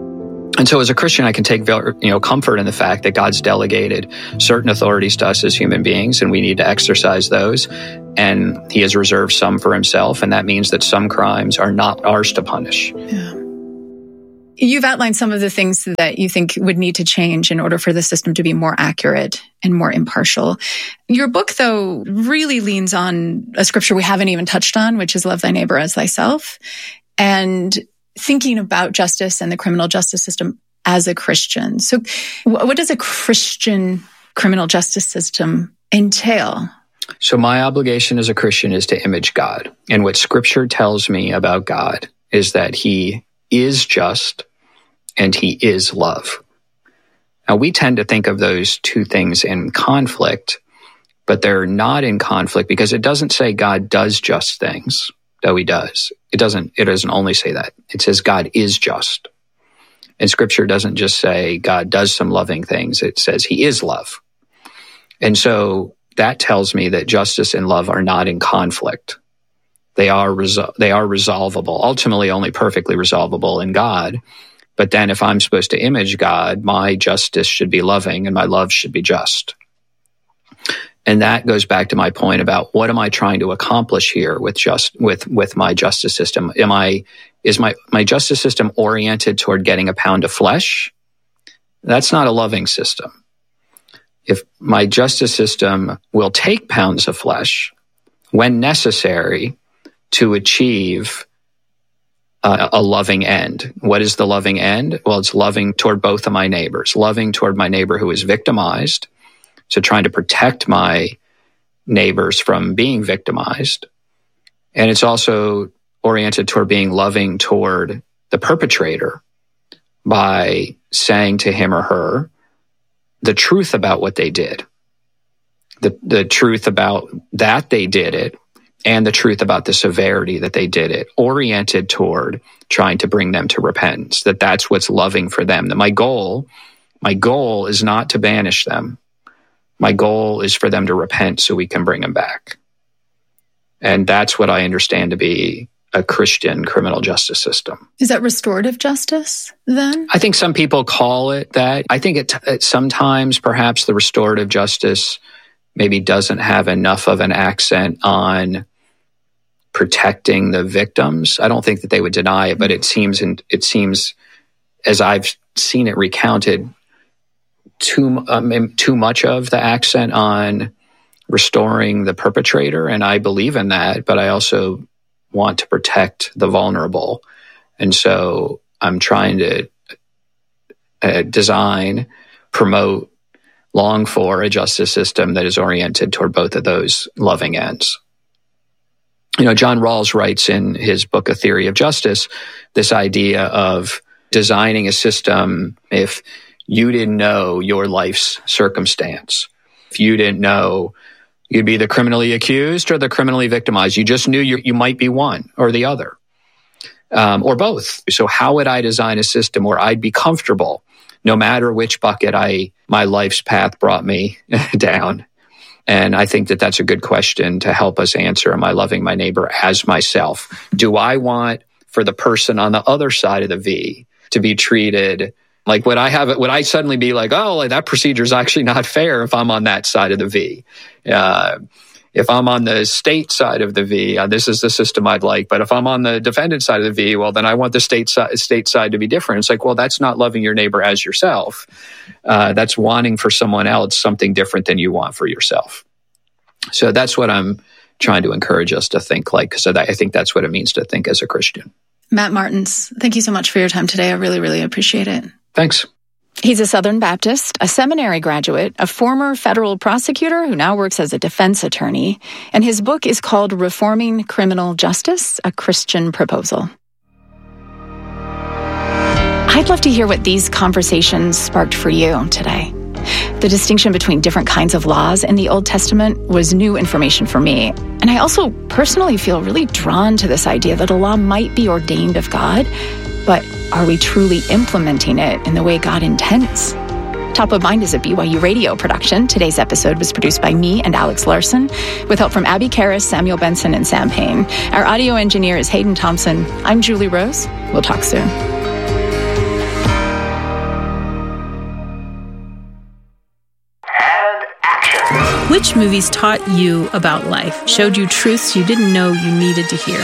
And so as a Christian, I can take you know comfort in the fact that God's delegated certain authorities to us as human beings, and we need to exercise those. And he has reserved some for himself, and that means that some crimes are not ours to punish. Yeah. You've outlined some of the things that you think would need to change in order for the system to be more accurate and more impartial. Your book, though, really leans on a scripture we haven't even touched on, which is love thy neighbor as thyself. And thinking about justice and the criminal justice system as a Christian. So what does a Christian criminal justice system entail? So my obligation as a Christian is to image God. And what Scripture tells me about God is that he is just and he is love. Now, we tend to think of those two things in conflict, but they're not in conflict because it doesn't say God does just things, though he does. It doesn't, it doesn't only say that. It says God is just. And Scripture doesn't just say God does some loving things. It says he is love. And so that tells me that justice and love are not in conflict. They are resol- they are resolvable, ultimately only perfectly resolvable in God. But then if I'm supposed to image God, my justice should be loving and my love should be just. And that goes back to my point about what am I trying to accomplish here with just with with my justice system? Am I is my my justice system oriented toward getting a pound of flesh? That's not a loving system. If my justice system will take pounds of flesh when necessary to achieve uh, a loving end. What is the loving end? Well, it's loving toward both of my neighbors, loving toward my neighbor who is victimized. So trying to protect my neighbors from being victimized. And it's also oriented toward being loving toward the perpetrator by saying to him or her the truth about what they did, the, the truth about that they did it, and the truth about the severity that they did it, oriented toward trying to bring them to repentance, that that's what's loving for them. That my goal, my goal is not to banish them. My goal is for them to repent so we can bring them back. And that's what I understand to be a Christian criminal justice system. Is that restorative justice then? I think some people call it that. I think it, it sometimes perhaps the restorative justice maybe doesn't have enough of an accent on protecting the victims. I don't think that they would deny it, but it seems, and it seems, as I've seen it recounted, too um, too much of the accent on restoring the perpetrator, and I believe in that, but I also want to protect the vulnerable. And so I'm trying to uh, design, promote, long for a justice system that is oriented toward both of those loving ends. You know, John Rawls writes in his book, A Theory of Justice, this idea of designing a system if you didn't know your life's circumstance. If you didn't know you'd be the criminally accused or the criminally victimized, you just knew you, you might be one or the other, um, or both. So how would I design a system where I'd be comfortable no matter which bucket I my life's path brought me down? And I think that that's a good question to help us answer. Am I loving my neighbor as myself? Do I want for the person on the other side of the V to be treated like, would I have it? Would I suddenly be like, oh, like, that procedure is actually not fair if I'm on that side of the V? Uh, if I'm on the state side of the V, uh, this is the system I'd like. But if I'm on the defendant side of the V, well, then I want the state side, state side to be different. It's like, well, that's not loving your neighbor as yourself. Uh, that's wanting for someone else something different than you want for yourself. So that's what I'm trying to encourage us to think like, because I think that's what it means to think as a Christian. Matt Martins, thank you so much for your time today. I really, really appreciate it. Thanks. He's a Southern Baptist, a seminary graduate, a former federal prosecutor who now works as a defense attorney, and his book is called Reforming Criminal Justice, a Christian Proposal. I'd love to hear what these conversations sparked for you today. The distinction between different kinds of laws in the Old Testament was new information for me. And I also personally feel really drawn to this idea that a law might be ordained of God, but are we truly implementing it in the way God intends? Top of Mind is a B Y U radio production. Today's episode was produced by me and Alex Larson, with help from Abby Karras, Samuel Benson, and Sam Payne. Our audio engineer is Hayden Thompson. I'm Julie Rose. We'll talk soon. Which movies taught you about life, showed you truths you didn't know you needed to hear?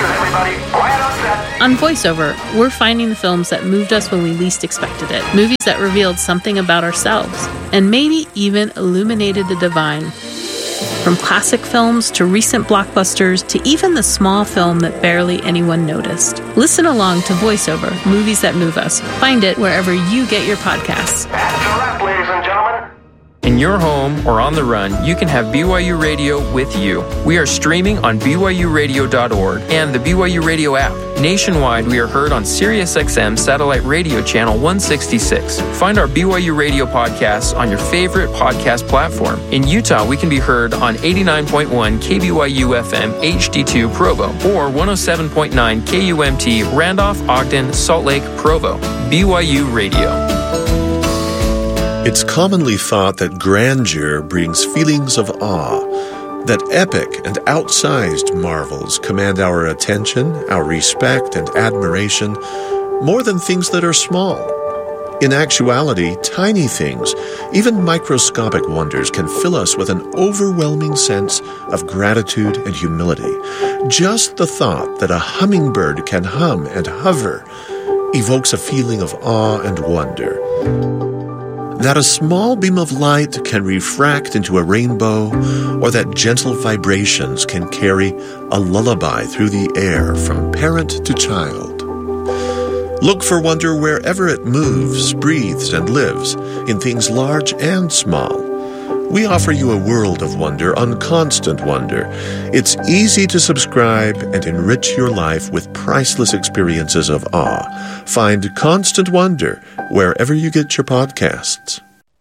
On VoiceOver, we're finding the films that moved us when we least expected it, movies that revealed something about ourselves, and maybe even illuminated the divine. From classic films to recent blockbusters to even the small film that barely anyone noticed. Listen along to VoiceOver, Movies That Move Us. Find it wherever you get your podcasts. That's a wrap, ladies and gentlemen. In your home or on the run, you can have B Y U Radio with you. We are streaming on B Y U radio dot org and the B Y U Radio app. Nationwide, we are heard on SiriusXM Satellite Radio Channel one sixty-six. Find our B Y U Radio podcasts on your favorite podcast platform. In Utah, we can be heard on eighty-nine point one K B Y U F M H D two Provo or one oh seven point nine K U M T Randolph, Ogden, Salt Lake, Provo. B Y U Radio. It's commonly thought that grandeur brings feelings of awe, that epic and outsized marvels command our attention, our respect, and admiration more than things that are small. In actuality, tiny things, even microscopic wonders, can fill us with an overwhelming sense of gratitude and humility. Just the thought that a hummingbird can hum and hover evokes a feeling of awe and wonder. That a small beam of light can refract into a rainbow, or that gentle vibrations can carry a lullaby through the air from parent to child. Look for wonder wherever it moves, breathes, and lives, in things large and small. We offer you a world of wonder on Constant Wonder. It's easy to subscribe and enrich your life with priceless experiences of awe. Find Constant Wonder wherever you get your podcasts.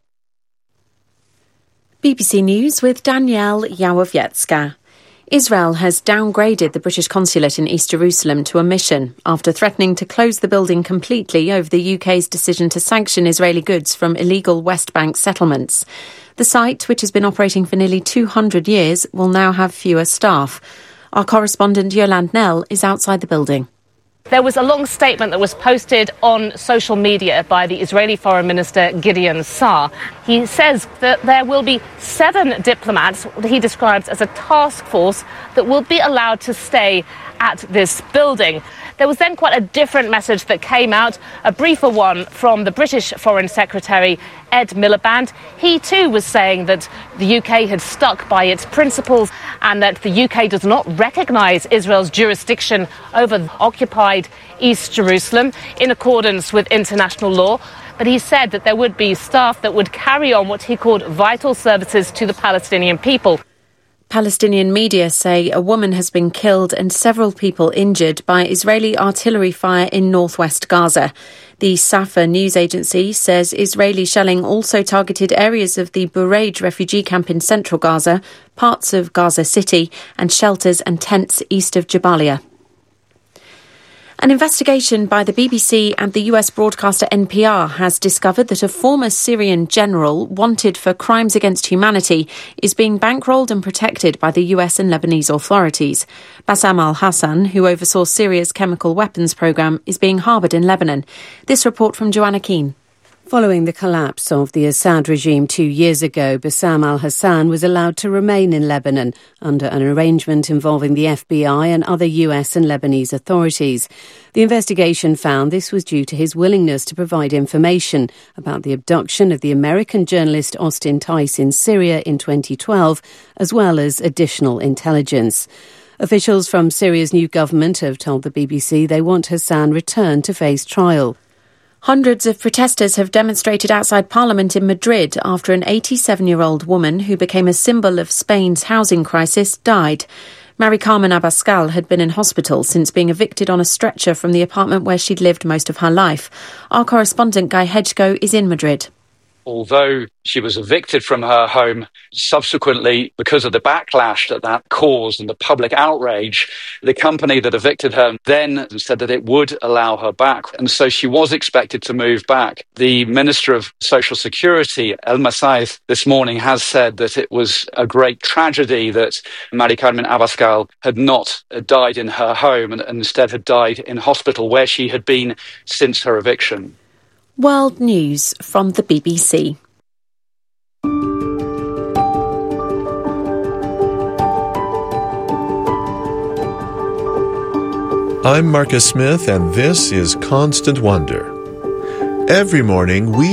B B C News with Danielle Yawowiecka. Israel has downgraded the British consulate in East Jerusalem to a mission after threatening to close the building completely over the U K's decision to sanction Israeli goods from illegal West Bank settlements. The site, which has been operating for nearly two hundred years, will now have fewer staff. Our correspondent Yolande Nell is outside the building. There was a long statement that was posted on social media by the Israeli Foreign Minister Gideon Saar. He says that there will be seven diplomats, what he describes as a task force, that will be allowed to stay at this building. There was then quite a different message that came out, a briefer one from the British Foreign Secretary, Ed Miliband. He too was saying that the U K had stuck by its principles and that the U K does not recognise Israel's jurisdiction over occupied East Jerusalem in accordance with international law. But he said that there would be staff that would carry on what he called vital services to the Palestinian people. Palestinian media say a woman has been killed and several people injured by Israeli artillery fire in northwest Gaza. The Safa news agency says Israeli shelling also targeted areas of the Bureij refugee camp in central Gaza, parts of Gaza City, and shelters and tents east of Jabalia. An investigation by the B B C and the U S broadcaster N P R has discovered that a former Syrian general wanted for crimes against humanity is being bankrolled and protected by the U S and Lebanese authorities. Bassam al-Hassan, who oversaw Syria's chemical weapons programme, is being harboured in Lebanon. This report from Joanna Keane. Following the collapse of the Assad regime two years ago, Bassam al-Hassan was allowed to remain in Lebanon under an arrangement involving the F B I and other U S and Lebanese authorities. The investigation found this was due to his willingness to provide information about the abduction of the American journalist Austin Tice in Syria in twenty twelve, as well as additional intelligence. Officials from Syria's new government have told the B B C they want Hassan returned to face trial. Hundreds of protesters have demonstrated outside Parliament in Madrid after an eighty-seven-year-old woman who became a symbol of Spain's housing crisis died. Mari Carmen Abascal had been in hospital since being evicted on a stretcher from the apartment where she'd lived most of her life. Our correspondent Guy Hedgecoe is in Madrid. Although she was evicted from her home, subsequently, because of the backlash that that caused and the public outrage, the company that evicted her then said that it would allow her back. And so she was expected to move back. The Minister of Social Security, El Masaif, this morning has said that it was a great tragedy that Mari Carmen Abascal had not died in her home and instead had died in hospital where she had been since her eviction. World News from the B B C. I'm Marcus Smith, and this is Constant Wonder. Every morning, we